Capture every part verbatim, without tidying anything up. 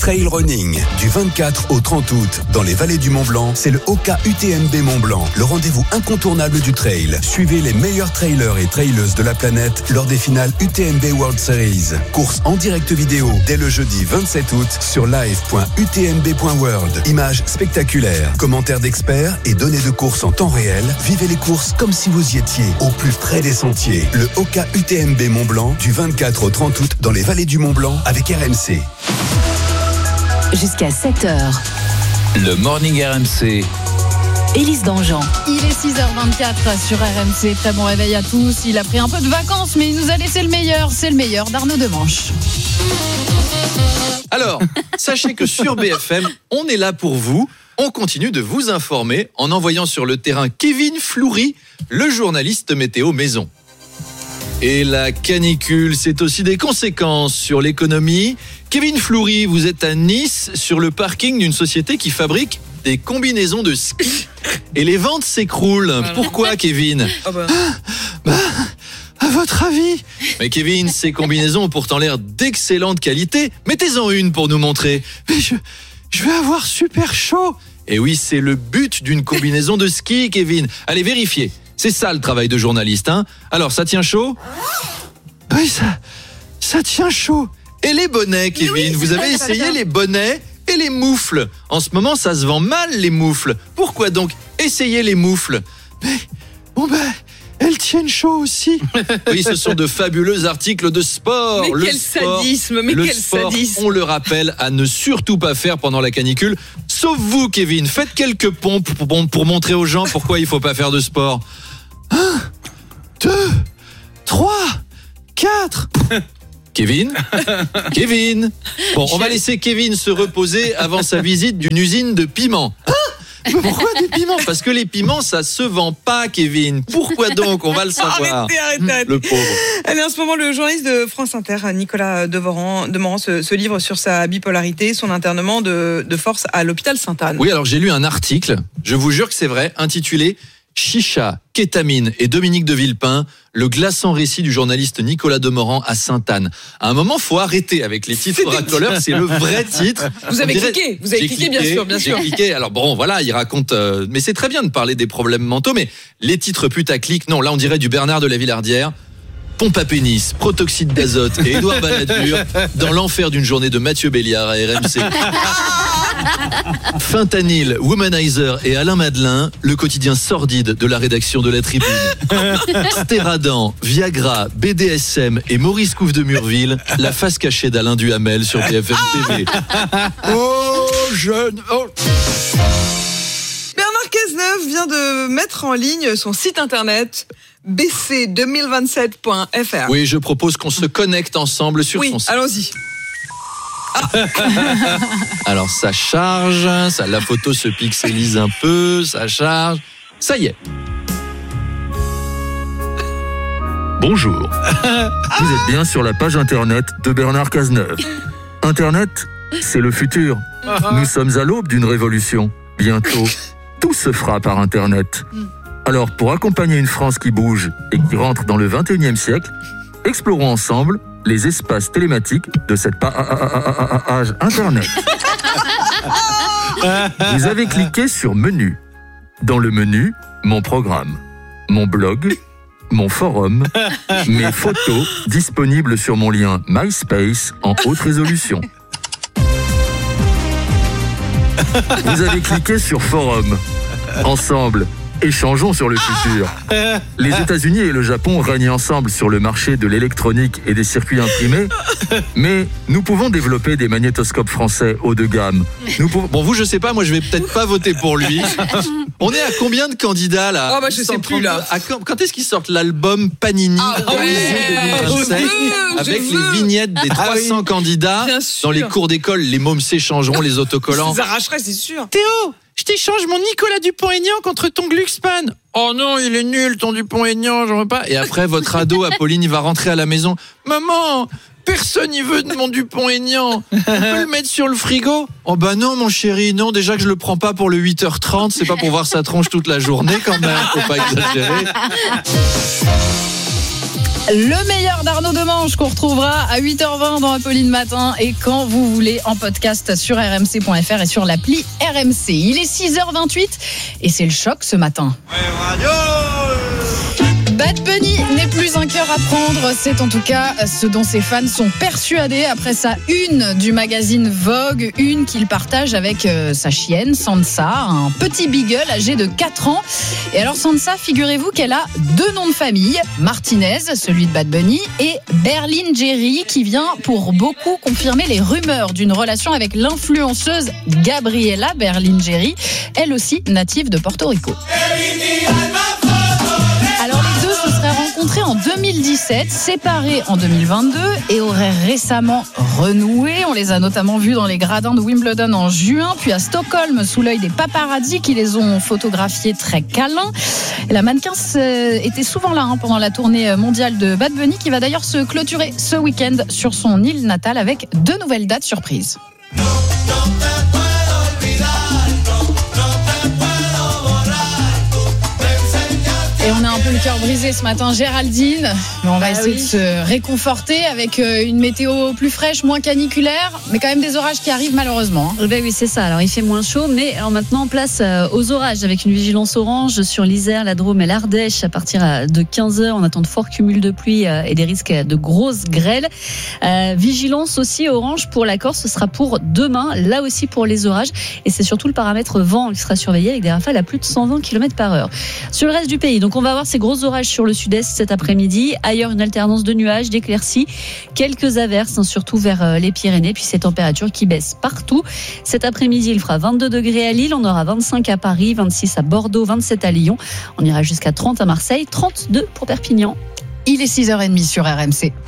Trail Running. Du vingt-quatre au trente août, dans les vallées du Mont-Blanc, c'est le Oka U T M B Mont-Blanc, le rendez-vous incontournable du trail. Suivez les meilleurs trailers et traileuses de la planète lors des finales U T M B World Series. Course en direct vidéo dès le jeudi vingt-sept août sur live point u t m b point world. Images spectaculaires, commentaires d'experts et données de course en temps réel. Vivez les courses comme si vous y étiez, au plus près des sentiers. Le Oka U T M B Mont-Blanc, du vingt-quatre au trente août, dans les vallées du Mont-Blanc, avec R M C. Jusqu'à sept heures. Le Morning R M C. Élise Dangean. Il est six heures vingt-quatre sur R M C. Très bon réveil à tous. Il a pris un peu de vacances, mais il nous a laissé le meilleur. C'est le meilleur d'Arnaud Demanche. Alors, sachez que sur B F M, on est là pour vous. On continue de vous informer en envoyant sur le terrain Kevin Floury, le journaliste météo maison. Et la canicule, c'est aussi des conséquences sur l'économie. Kevin Floury, vous êtes à Nice, sur le parking d'une société qui fabrique des combinaisons de ski. Et les ventes s'écroulent. Pourquoi, Kevin ? Oh bah. Ah, bah, à votre avis ? Mais Kevin, ces combinaisons ont pourtant l'air d'excellente qualité. Mettez-en une pour nous montrer. Mais je, je vais avoir super chaud. Et oui, c'est le but d'une combinaison de ski, Kevin. Allez, vérifiez. C'est ça le travail de journaliste, hein ? Alors, ça tient chaud ? Oui, ça, ça tient chaud. Et les bonnets, Kevin, oui, vous avez essayé les bonnets et les moufles. En ce moment, ça se vend mal, les moufles. Pourquoi donc essayer les moufles ? Mais, bon ben, elles tiennent chaud aussi. Oui, ce sont de fabuleux articles de sport. Mais le quel sport, sadisme, mais le quel sport, sadisme. on le rappelle, à ne surtout pas faire pendant la canicule. Sauf vous, Kevin, faites quelques pompes pour, pour montrer aux gens pourquoi il ne faut pas faire de sport. Un, deux, trois, quatre. Kevin Kevin Bon, on va laisser Kevin se reposer avant sa visite d'une usine de piments. Ah, mais pourquoi des piments ? Parce que les piments, ça se vend pas, Kevin. Pourquoi donc ? On va le savoir. Arrêtez, arrêtez, arrêtez. Le pauvre. Allez, en ce moment, le journaliste de France Inter, Nicolas Demorand, Demorand se, se livre sur sa bipolarité, son internement de, de force à l'hôpital Sainte-Anne. Oui, alors j'ai lu un article, je vous jure que c'est vrai, intitulé « Chicha, kétamine et Dominique de Villepin, le glaçant récit du journaliste Nicolas Demorand à Sainte-Anne ». À un moment, faut arrêter avec les titres racoleurs, c'est le vrai titre. Vous avez dirait, cliqué, vous avez cliqué, cliqué, bien sûr, bien sûr. J'ai cliqué, alors bon, voilà, il raconte... Euh, mais c'est très bien de parler des problèmes mentaux, mais les titres putaclic, non, là on dirait du Bernard de la Villardière. Pompe à pénis, protoxyde d'azote et Édouard Balladur dans l'enfer d'une journée de Mathieu Béliard à R M C. Fentanyl, Womanizer et Alain Madelin, le quotidien sordide de la rédaction de La Tribune. Stéradan, Viagra, B D S M et Maurice Couve de Murville, la face cachée d'Alain Duhamel sur B F M T V. Oh, jeune... Oh. Bernard Cazeneuve vient de mettre en ligne son site internet b c deux mille vingt-sept point f r. Oui, je propose qu'on se connecte ensemble sur oui, son site. Allons-y. Ah. Alors ça charge, ça, la photo se pixelise un peu, ça charge. Ça y est. Bonjour. Vous êtes bien sur la page internet de Bernard Cazeneuve. Internet, c'est le futur. Nous sommes à l'aube d'une révolution. Bientôt, tout se fera par internet. Alors, pour accompagner une France qui bouge et qui rentre dans le vingt et unième siècle, explorons ensemble les espaces télématiques de cette page internet. Vous avez cliqué sur Menu. Dans le menu, mon programme, mon blog, mon forum, mes photos disponibles sur mon lien MySpace en haute résolution. Vous avez cliqué sur Forum. Ensemble, échangeons sur le futur. Les États-Unis et le Japon règnent ensemble sur le marché de l'électronique et des circuits imprimés, mais nous pouvons développer des magnétoscopes français haut de gamme. Nous pouvons... Bon, vous, je sais pas, moi je vais peut-être pas voter pour lui. On est à combien de candidats là ? Oh bah je sais plus là. À quand, quand est-ce qu'ils sortent l'album Panini ah, ouais, deux mille vingt-sept, veux, avec les veux. vignettes des trois cents ah, oui. candidats dans les cours d'école, les mômes s'échangeront les autocollants. Ils arracheraient, c'est sûr. Théo, je t'échange mon Nicolas Dupont-Aignan contre ton Glucksmann. Oh non, il est nul ton Dupont-Aignan, j'en veux pas. Et après, votre ado, Apolline, il va rentrer à la maison. Maman, personne n'y veut de mon Dupont-Aignan. On peut le mettre sur le frigo ? Oh bah non, mon chéri, non, déjà que je le prends pas pour le huit heures trente, c'est pas pour voir sa tronche toute la journée quand même, faut pas exagérer. Le meilleur d'Arnaud Demanche qu'on retrouvera à huit heures vingt dans Apolline Matin et quand vous voulez en podcast sur r m c point f r et sur l'appli R M C. Il est six heures vingt-huit et c'est le choc ce matin. Bad Bunny n'est plus un cœur à prendre, c'est en tout cas ce dont ses fans sont persuadés après sa une du magazine Vogue, une qu'il partage avec sa chienne Sansa, un petit beagle âgé de quatre ans. Et alors Sansa, figurez-vous qu'elle a deux noms de famille, Martinez, celui de Bad Bunny, et Berlingeri, qui vient pour beaucoup confirmer les rumeurs d'une relation avec l'influenceuse Gabriela Berlingeri, elle aussi native de Porto Rico. Alors les deux se seraient rencontrés en deux mille dix-sept, séparés en deux mille vingt-deux et auraient récemment renoué. On les a notamment vus dans les gradins de Wimbledon en juin, puis à Stockholm sous l'œil des paparazzi qui les ont photographiés très câlins. La mannequin était souvent là hein, pendant la tournée mondiale de Bad Bunny qui va d'ailleurs se clôturer ce week-end sur son île natale avec deux nouvelles dates surprises. Et on a un peu le cœur brisé ce matin, Géraldine. Mais on va ah essayer oui. de se réconforter avec une météo plus fraîche, moins caniculaire, mais quand même des orages qui arrivent malheureusement. Ben oui, c'est ça. Alors il fait moins chaud, mais alors maintenant place aux orages avec une vigilance orange sur l'Isère, la Drôme et l'Ardèche à partir de quinze heures. On attend de forts cumuls de pluie et des risques de grosses grêles. Euh, vigilance aussi orange pour la Corse, ce sera pour demain, là aussi pour les orages. Et c'est surtout le paramètre vent qui sera surveillé avec des rafales à plus de cent vingt kilomètres par heure. Sur le reste du pays, donc on va avoir ces gros orages sur le sud-est cet après-midi. Ailleurs, une alternance de nuages, d'éclaircies, quelques averses, hein, surtout vers les Pyrénées, puis ces températures qui baissent partout. Cet après-midi, il fera vingt-deux degrés à Lille, on aura vingt-cinq à Paris, vingt-six à Bordeaux, vingt-sept à Lyon. On ira jusqu'à trente à Marseille, trente-deux pour Perpignan. Il est six heures trente sur R M C.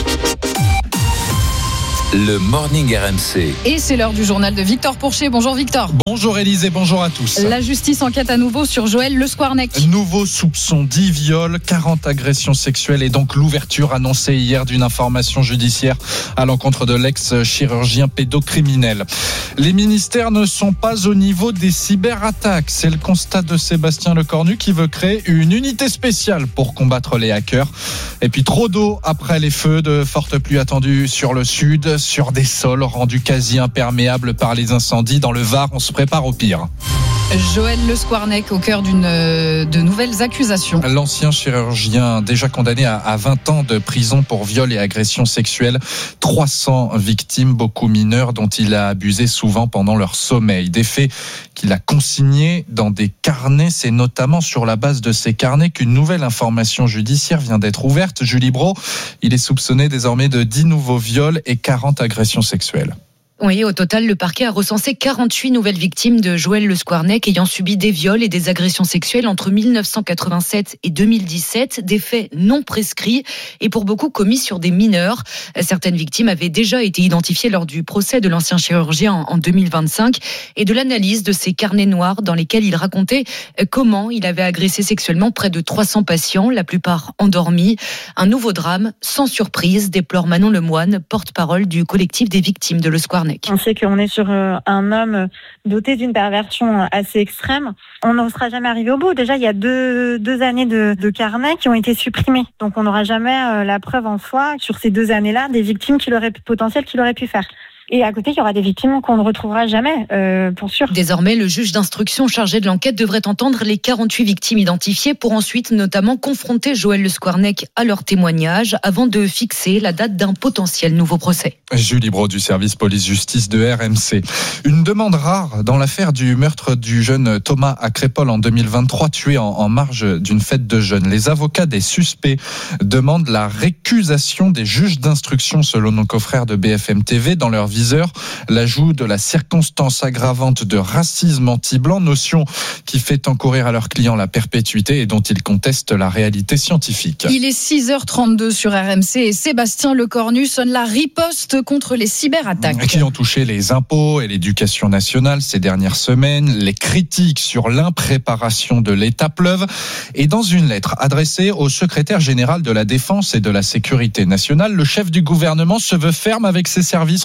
Le Morning R M C. Et c'est l'heure du journal de Victor Pourchet. Bonjour Victor. Bonjour Élise et bonjour à tous. La justice enquête à nouveau sur Joël Le Squarnec. Nouveau soupçon, dix viols, quarante agressions sexuelles et donc l'ouverture annoncée hier d'une information judiciaire à l'encontre de l'ex-chirurgien pédocriminel. Les ministères ne sont pas au niveau des cyberattaques. C'est le constat de Sébastien Lecornu qui veut créer une unité spéciale pour combattre les hackers. Et puis trop d'eau après les feux, de fortes pluies attendues sur le sud, sur des sols rendus quasi imperméables par les incendies. Dans le Var, on se prépare au pire. Joël Le Squarnec au cœur d'une, de nouvelles accusations. L'ancien chirurgien déjà condamné à, à vingt ans de prison pour viol et agression sexuelle. trois cents victimes, beaucoup mineures, dont il a abusé souvent pendant leur sommeil. Des faits qu'il a consignés dans des carnets. C'est notamment sur la base de ces carnets qu'une nouvelle information judiciaire vient d'être ouverte. Julie Brault, il est soupçonné désormais de dix nouveaux viols et quarante agressions sexuelles. Oui, au total, le parquet a recensé quarante-huit nouvelles victimes de Joël Le Squarnec ayant subi des viols et des agressions sexuelles entre dix-neuf cent quatre-vingt-sept et deux mille dix-sept, des faits non prescrits et pour beaucoup commis sur des mineurs. Certaines victimes avaient déjà été identifiées lors du procès de l'ancien chirurgien en deux mille vingt-cinq et de l'analyse de ces carnets noirs dans lesquels il racontait comment il avait agressé sexuellement près de trois cents patients, la plupart endormis. Un nouveau drame, sans surprise, déplore Manon Lemoine, porte-parole du collectif des victimes de Le Squarnec. On sait qu'on est sur un homme doté d'une perversion assez extrême. On n'osera jamais arriver au bout. Déjà, il y a deux, deux années de, de carnets qui ont été supprimés. Donc, on n'aura jamais la preuve en soi sur ces deux années-là des victimes qu'il aurait, potentielles qu'il aurait pu faire. Et à côté, il y aura des victimes qu'on ne retrouvera jamais, euh, pour sûr. Désormais, le juge d'instruction chargé de l'enquête devrait entendre les quarante-huit victimes identifiées pour ensuite notamment confronter Joël Le Squarnec à leur témoignage avant de fixer la date d'un potentiel nouveau procès. Julie Brault du service police-justice de R M C. Une demande rare dans l'affaire du meurtre du jeune Thomas à Crépol en deux mille vingt-trois, tué en, en marge d'une fête de jeunes. Les avocats des suspects demandent la récusation des juges d'instruction selon nos confrères de B F M T V dans leur viseur l'ajout de la circonstance aggravante de racisme anti-blanc, notion qui fait encourir à leurs clients la perpétuité et dont ils contestent la réalité scientifique. Il est six heures trente-deux sur R M C et Sébastien Lecornu sonne la riposte contre les cyberattaques. Qui ont touché les impôts et l'éducation nationale ces dernières semaines. Les critiques sur l'impréparation de l'État pleuvent. Et dans une lettre adressée au secrétaire général de la Défense et de la Sécurité nationale, le chef du gouvernement se veut ferme avec ses services, Romain Cluzel.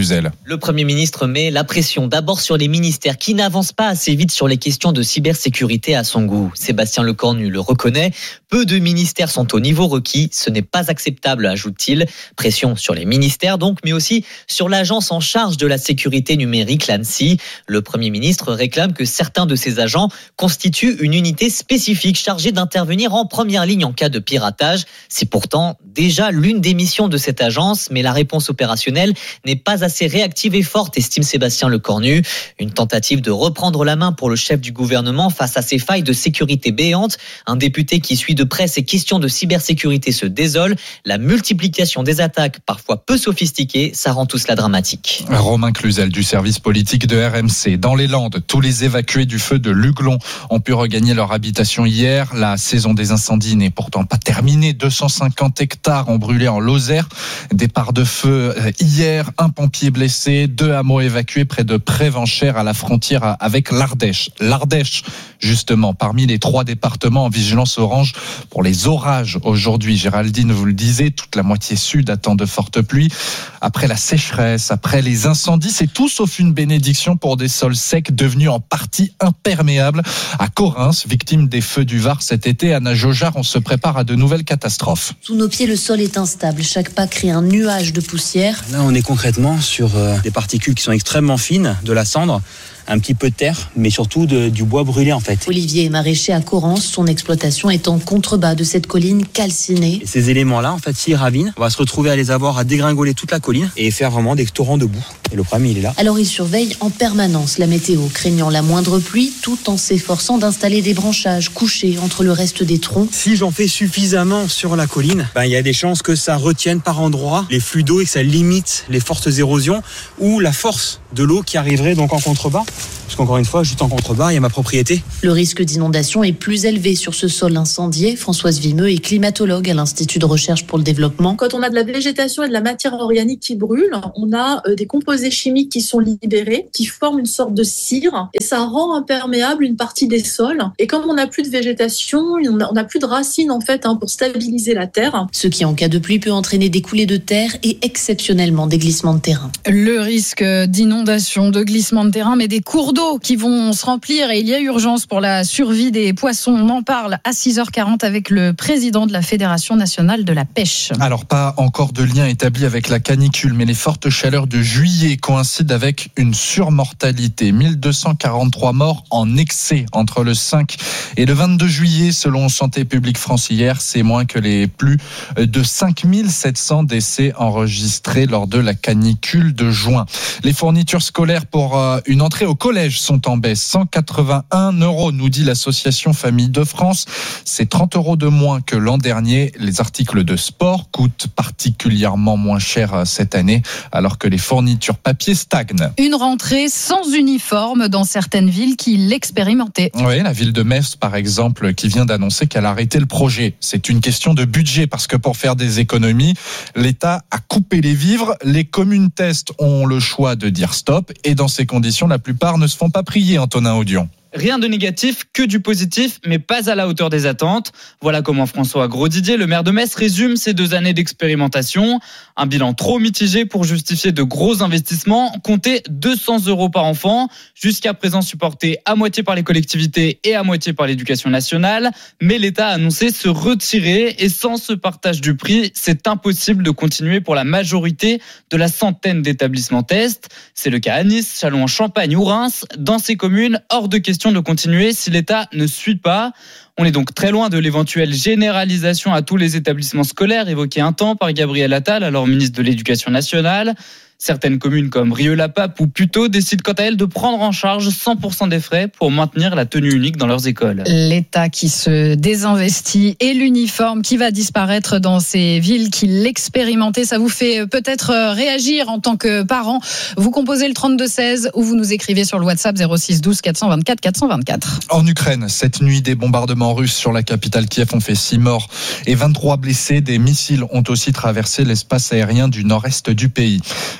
Cluzel. Le Premier ministre met la pression d'abord sur les ministères qui n'avancent pas assez vite sur les questions de cybersécurité à son goût. Sébastien Lecornu le reconnaît. Peu de ministères sont au niveau requis. Ce n'est pas acceptable, ajoute-t-il. Pression sur les ministères donc, mais aussi sur l'agence en charge de la sécurité numérique, l'ANSSI. Le Premier ministre réclame que certains de ses agents constituent une unité spécifique chargée d'intervenir en première ligne en cas de piratage. C'est pourtant déjà l'une des missions de cette agence, mais la réponse opérationnelle n'est pas assez réactive et forte, estime Sébastien Lecornu. Une tentative de reprendre la main pour le chef du gouvernement face à ces failles de sécurité béantes. Un député qui suit de près ces questions de cybersécurité se désole. La multiplication des attaques, parfois peu sophistiquées, ça rend tout cela dramatique. Romain Cluzel du service politique de R M C. Dans les Landes, tous les évacués du feu de Luglon ont pu regagner leur habitation hier. La saison des incendies n'est pourtant pas terminée. deux cent cinquante hectares ont brûlé en Lozère. Départ de feu hier, un pompier blessé, deux hameaux évacués près de Prévenchères à la frontière avec l'Ardèche. L'Ardèche, justement, parmi les trois départements en vigilance orange pour les orages aujourd'hui. Géraldine vous le disait, toute la moitié sud attend de fortes pluies. Après la sécheresse, après les incendies, c'est tout sauf une bénédiction pour des sols secs devenus en partie imperméables. À Correns, victime des feux du Var cet été, Anna Jojard, on se prépare à de nouvelles catastrophes. Sous nos pieds, le sol est instable. Chaque pas crée un nuage de poussière. Là, on est concrètement sur euh, des particules qui sont extrêmement fines, de la cendre, un petit peu de terre, mais surtout de, du bois brûlé en fait. Olivier est maraîcher à Correns, son exploitation est en contrebas de cette colline calcinée. Et ces éléments-là, en fait, s'ils ravinent, on va se retrouver à les avoir à dégringoler toute la colline et faire vraiment des torrents de boue. Et le problème, il est là. Alors il surveille en permanence la météo, craignant la moindre pluie, tout en s'efforçant d'installer des branchages couchés entre le reste des troncs. Si j'en fais suffisamment sur la colline, ben, il y a des chances que ça retienne par endroits les flux d'eau et que ça limite les fortes érosions ou la force de l'eau qui arriverait donc en contrebas. Parce qu'encore une fois, juste en contrebas, il y a ma propriété. Le risque d'inondation est plus élevé sur ce sol incendié. Françoise Vimeux est climatologue à l'Institut de recherche pour le développement. Quand on a de la végétation et de la matière organique qui brûle, on a des composés chimiques qui sont libérés, qui forment une sorte de cire, et ça rend imperméable une partie des sols. Et comme on n'a plus de végétation, on n'a plus de racines en fait hein, pour stabiliser la terre. Ce qui, en cas de pluie, peut entraîner des coulées de terre et exceptionnellement des glissements de terrain. Le risque d'inondation, de glissement de terrain, mais des cours d'eau qui vont se remplir et il y a urgence pour la survie des poissons. On en parle à six heures quarante avec le président de la Fédération nationale de la pêche. Alors, pas encore de lien établi avec la canicule, mais les fortes chaleurs de juillet coïncident avec une surmortalité. mille deux cent quarante-trois morts en excès entre le cinq et le vingt-deux juillet, selon Santé publique France hier. C'est moins que les plus de cinq mille sept cents décès enregistrés lors de la canicule de juin. Les fournitures scolaires pour une entrée au collège sont en baisse. cent quatre-vingt-un euros, nous dit l'association Famille de France. C'est trente euros de moins que l'an dernier. Les articles de sport coûtent particulièrement moins cher cette année, alors que les fournitures papier stagnent. Une rentrée sans uniforme dans certaines villes qui l'expérimentaient. Oui, la ville de Metz, par exemple, qui vient d'annoncer qu'elle a arrêté le projet. C'est une question de budget, parce que pour faire des économies, l'État a coupé les vivres. Les communes test ont le choix de dire stop, et dans ces conditions, la plupart ne se font pas prier, Antonin Audion. Rien de négatif, que du positif, mais pas à la hauteur des attentes. Voilà comment François Grosdidier, le maire de Metz, résume ces deux années d'expérimentation. Un bilan trop mitigé pour justifier de gros investissements. Comptez deux cents euros par enfant, jusqu'à présent supporté à moitié par les collectivités et à moitié par l'éducation nationale. Mais l'État a annoncé se retirer et sans ce partage du prix, c'est impossible de continuer pour la majorité de la centaine d'établissements tests. C'est le cas à Nice, Châlons-en-Champagne ou Reims. Dans ces communes, hors de question de continuer si l'État ne suit pas. On est donc très loin de l'éventuelle généralisation à tous les établissements scolaires évoquée un temps par Gabriel Attal, alors ministre de l'Éducation nationale. Certaines communes comme Rieux-la-Pape ou Puteaux décident quant à elles de prendre en charge cent pour cent des frais pour maintenir la tenue unique dans leurs écoles. L'État qui se désinvestit et l'uniforme qui va disparaître dans ces villes qui l'expérimentaient, ça vous fait peut-être réagir en tant que parent. Vous composez le trente-deux seize ou vous nous écrivez sur le WhatsApp zéro six douze quatre cent vingt-quatre quatre cent vingt-quatre. En Ukraine, cette nuit, des bombardements russes sur la capitale Kiev ont fait six morts et vingt-trois blessés. Des missiles ont aussi traversé l'espace aérien du nord-est du pays.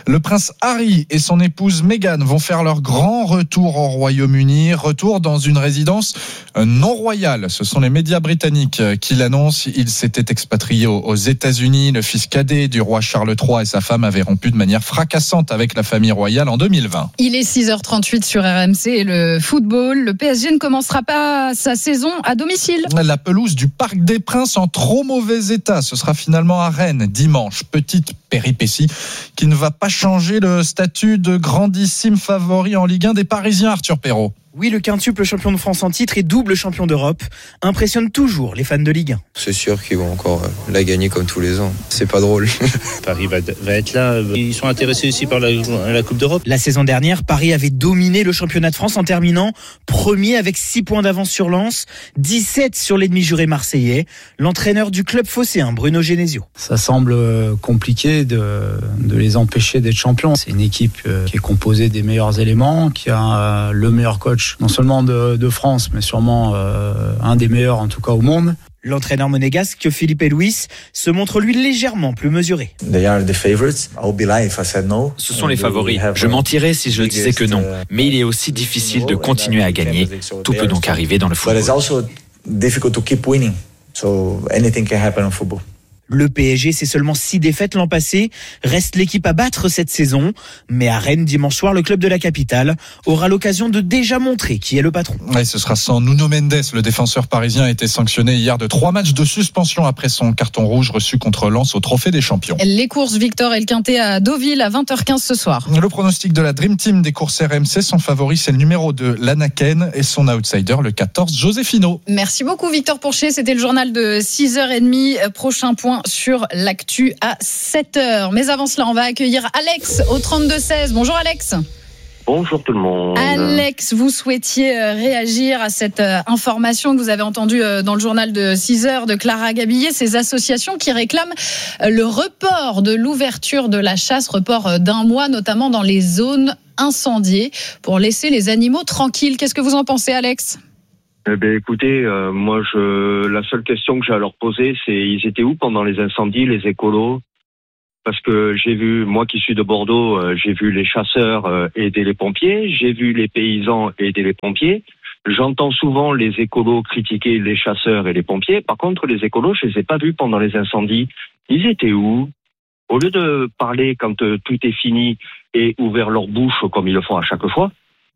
Le prince Harry et son épouse Meghan vont faire leur grand retour au Royaume-Uni. Retour dans une résidence non royale. Ce sont les médias britanniques qui l'annoncent. Il s'était expatrié aux États-Unis. Le fils cadet du roi Charles trois et sa femme avaient rompu de manière fracassante avec la famille royale en deux mille vingt. Il est six heures trente-huit sur R M C et le football. Le P S G ne commencera pas sa saison à domicile. La pelouse du Parc des Princes en trop mauvais état. Ce sera finalement à Rennes dimanche. Petite péripétie qui ne va pas changer le statut de grandissime favori en Ligue un des Parisiens, Arthur Perrault. Oui, le quintuple champion de France en titre et double champion d'Europe impressionne toujours les fans de Ligue un. C'est sûr qu'ils vont encore la gagner comme tous les ans. C'est pas drôle. Paris va, va être là. Ils sont intéressés aussi par la, la Coupe d'Europe. La saison dernière, Paris avait dominé le championnat de France en terminant premier avec six points d'avance sur Lens, dix-sept sur l'ennemi juré marseillais. L'entraîneur du club phocéen, Bruno Genesio. Ça semble compliqué de, de les empêcher d'être champions. C'est une équipe qui est composée des meilleurs éléments, qui a le meilleur coach non seulement de, de France, mais sûrement euh, un des meilleurs en tout cas au monde. L'entraîneur monégasque Philippe Luis se montre lui légèrement plus mesuré. Ce sont les favoris. Je mentirais si je disais que non. Mais il est aussi difficile de continuer à gagner. Tout peut donc arriver dans le football. Le P S G, c'est seulement six défaites l'an passé. Reste l'équipe à battre cette saison. Mais à Rennes, dimanche soir, le club de la capitale aura l'occasion de déjà montrer qui est le patron. Ouais, ce sera sans Nuno Mendes. Le défenseur parisien a été sanctionné hier de trois matchs de suspension après son carton rouge reçu contre Lens au Trophée des Champions. Les courses Victor et le Quintet à Deauville à vingt heures quinze ce soir. Le pronostic de la Dream Team des courses R M C, son favori, c'est le numéro deux, l'Anaken, et son outsider, le quatorze, Josefino. Merci beaucoup Victor Pourchet. C'était le journal de six heures trente. Prochain point sur l'actu à sept heures. Mais avant cela, on va accueillir Alex au trente-deux seize. Bonjour Alex. Bonjour tout le monde. Alex, vous souhaitiez réagir à cette information que vous avez entendue dans le journal de six heures de Clara Gabillet, ces associations qui réclament le report de l'ouverture de la chasse, report d'un mois, notamment dans les zones incendiées, pour laisser les animaux tranquilles. Qu'est-ce que vous en pensez, Alex ? Eh bien, écoutez, euh, moi, je, la seule question que j'ai à leur poser, c'est ils étaient où pendant les incendies, les écolos ? Parce que j'ai vu, moi qui suis de Bordeaux, euh, j'ai vu les chasseurs euh, aider les pompiers, j'ai vu les paysans aider les pompiers. J'entends souvent les écolos critiquer les chasseurs et les pompiers. Par contre, les écolos, je les ai pas vus pendant les incendies. Ils étaient où ? Au lieu de parler quand euh, tout est fini et ouvrir leur bouche comme ils le font à chaque fois,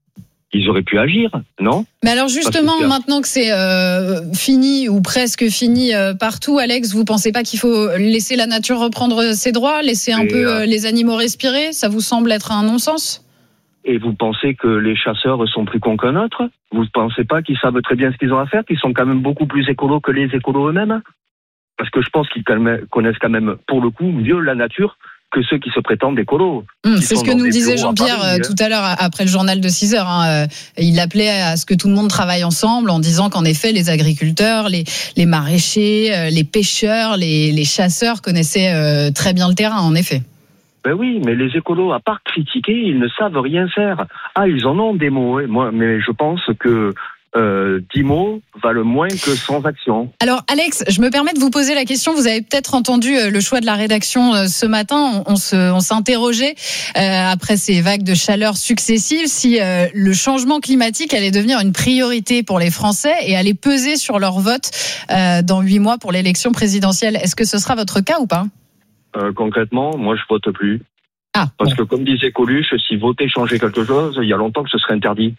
ils auraient pu agir, non ? Mais alors justement, que maintenant que c'est euh, fini ou presque fini euh, partout, Alex, vous pensez pas qu'il faut laisser la nature reprendre ses droits, laisser un et peu euh, les animaux respirer ? Ça vous semble être un non-sens ? Et vous pensez que les chasseurs sont plus cons qu'un autre ? Vous ne pensez pas qu'ils savent très bien ce qu'ils ont à faire, qu'ils sont quand même beaucoup plus écolos que les écolos eux-mêmes ? Parce que je pense qu'ils connaissent quand même, pour le coup, mieux la nature que ceux qui se prétendent écolos. Mmh, c'est ce que nous disait Jean-Pierre Paris, tout à l'heure après le journal de six heures. Hein. Il appelait à ce que tout le monde travaille ensemble en disant qu'en effet, les agriculteurs, les, les maraîchers, les pêcheurs, les, les chasseurs connaissaient très bien le terrain, en effet. Ben oui, mais les écolos, à part critiquer, ils ne savent rien faire. Ah, ils en ont des mots, moi, mais je pense que Euh, dix mots valent moins que cent actions. Alors Alex, je me permets de vous poser la question, vous avez peut-être entendu le choix de la rédaction ce matin, on, on, se, on s'interrogeait euh, après ces vagues de chaleur successives si euh, le changement climatique allait devenir une priorité pour les Français et allait peser sur leur vote euh, dans huit mois pour l'élection présidentielle. Est-ce que ce sera votre cas ou pas ? euh, Concrètement, moi je vote plus. Ah, Parce bon. que comme disait Coluche, si voter changeait quelque chose, il y a longtemps que ce serait interdit.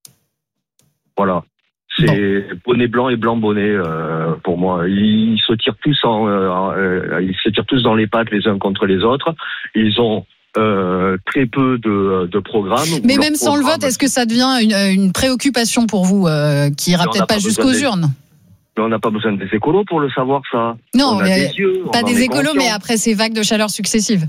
Voilà, c'est bon. Bonnet blanc et blanc bonnet euh, pour moi. Ils se tirent tous en, euh, ils se tirent tous dans les pattes les uns contre les autres. Ils ont euh, très peu de, de programmes. Mais même sans le vote, est-ce que ça devient une, une préoccupation pour vous euh, qui ira peut-être pas, pas jusqu'aux des... urnes ? Mais on n'a pas besoin des écolos pour le savoir ça. Non, on a mais des yeux, pas des écolos, mais après ces vagues de chaleur successives.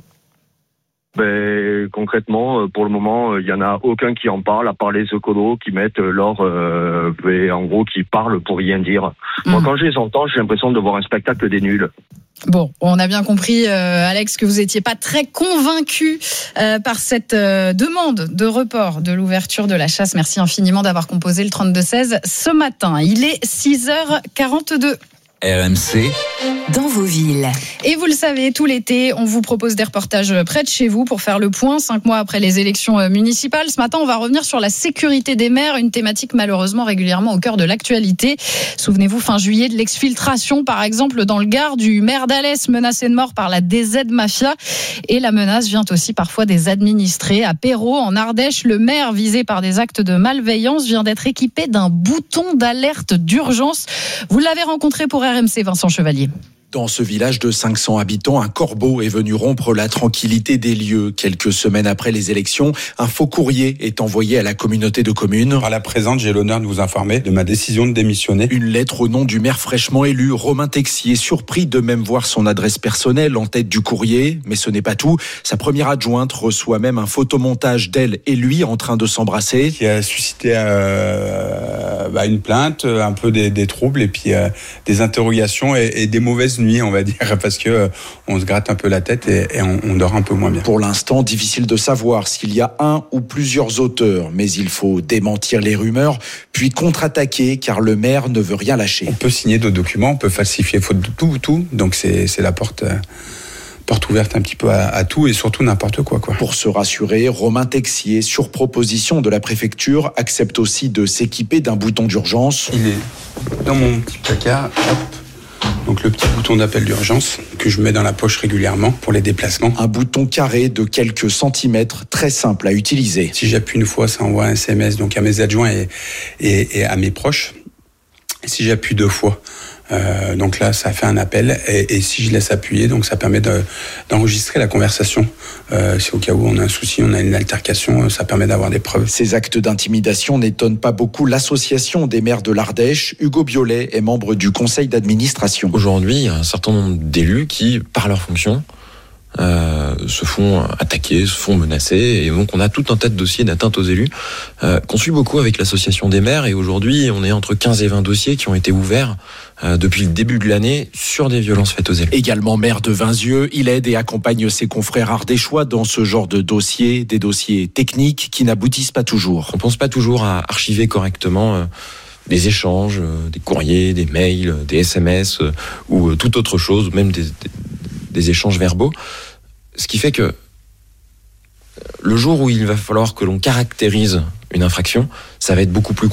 Ben, concrètement, pour le moment, il y en a aucun qui en parle, à part les écolos qui mettent leur, euh, et en gros, qui parlent pour rien dire. Mmh. Moi, quand je les entends, j'ai l'impression de voir un spectacle des nuls. Bon, on a bien compris, euh, Alex, que vous n'étiez pas très convaincu euh, par cette euh, demande de report de l'ouverture de la chasse. Merci infiniment d'avoir composé le trente-deux seize ce matin. Il est six heures quarante-deux. R M C. Dans vos villes. Et vous le savez, tout l'été, on vous propose des reportages près de chez vous pour faire le point, cinq mois après les élections municipales. Ce matin, on va revenir sur la sécurité des maires, une thématique malheureusement régulièrement au cœur de l'actualité. Souvenez-vous, fin juillet, de l'exfiltration, par exemple, dans le Gard, du maire d'Alès, menacé de mort par la D Z Mafia. Et la menace vient aussi parfois des administrés. À Perros, en Ardèche, le maire visé par des actes de malveillance vient d'être équipé d'un bouton d'alerte d'urgence. Vous l'avez rencontré pour R M C, Vincent Chevalier. Dans ce village de cinq cents habitants, un corbeau est venu rompre la tranquillité des lieux. Quelques semaines après les élections, un faux courrier est envoyé à la communauté de communes. Par la présente, j'ai l'honneur de vous informer de ma décision de démissionner. Une lettre au nom du maire fraîchement élu, Romain Texier, surpris de même voir son adresse personnelle en tête du courrier. Mais ce n'est pas tout. Sa première adjointe reçoit même un photomontage d'elle et lui en train de s'embrasser. Qui a suscité euh, bah, une plainte, un peu des, des troubles et puis euh, des interrogations et, et des mauvaises nuit, on va dire, parce que euh, on se gratte un peu la tête et, et on, on dort un peu moins bien. Pour l'instant, difficile de savoir s'il y a un ou plusieurs auteurs, mais il faut démentir les rumeurs, puis contre-attaquer, car le maire ne veut rien lâcher. On peut signer d'autres documents, on peut falsifier faute de tout, tout, donc c'est, c'est la porte... Euh porte ouverte un petit peu à, à tout et surtout n'importe quoi, quoi. Pour se rassurer, Romain Texier, sur proposition de la préfecture, accepte aussi de s'équiper d'un bouton d'urgence. Il est dans mon petit placard, hop. Donc le petit bouton d'appel d'urgence que je mets dans la poche régulièrement pour les déplacements. Un bouton carré de quelques centimètres, très simple à utiliser. Si j'appuie une fois, ça envoie un S M S donc à mes adjoints et, et, et à mes proches. Et si j'appuie deux fois, Euh, donc là, ça fait un appel et, et si je laisse appuyer, donc ça permet de, d'enregistrer la conversation. Euh, si au cas où on a un souci, on a une altercation, ça permet d'avoir des preuves. Ces actes d'intimidation n'étonnent pas beaucoup l'association des maires de l'Ardèche. Hugo Biolay est membre du conseil d'administration. Aujourd'hui, il y a un certain nombre d'élus qui, par leur fonction, Euh, se font attaquer, se font menacer, et donc on a tout un tas de dossiers d'atteinte aux élus euh, qu'on suit beaucoup avec l'association des maires, et aujourd'hui on est entre quinze et vingt dossiers qui ont été ouverts euh, depuis le début de l'année sur des violences faites aux élus. Également maire de Vinzieux, il aide et accompagne ses confrères ardéchois dans ce genre de dossiers, des dossiers techniques qui n'aboutissent pas toujours. On pense pas toujours à archiver correctement euh, des échanges, euh, des courriers, des mails, des S M S euh, ou euh, toute autre chose, même des, des des échanges verbaux, ce qui fait que le jour où il va falloir que l'on caractérise une infraction, ça va être beaucoup plus